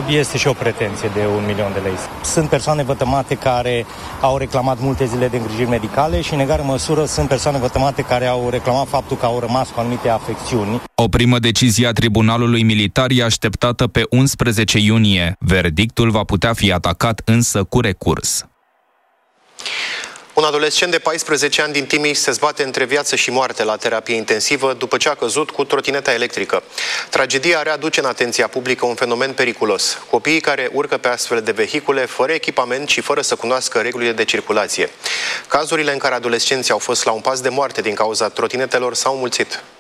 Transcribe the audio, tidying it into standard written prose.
este și o pretenție de 1 milion de lei. Sunt persoane vătămate care au reclamat multe zile de îngrijiri medicale și, în egală măsură, sunt persoane vătămate care au reclamat faptul că au rămas cu anumite afecțiuni. O primă decizie a Tribunalului Militar e așteptată pe 11 iunie. Verdictul va putea fi atacat însă cu recurs. Un adolescent de 14 ani din Timiș se zbate între viață și moarte la terapie intensivă după ce a căzut cu trotineta electrică. Tragedia readuce în atenția publică un fenomen periculos. Copiii care urcă pe astfel de vehicule fără echipament și fără să cunoască regulile de circulație. Cazurile în care adolescenții au fost la un pas de moarte din cauza trotinetelor s-au mulțit.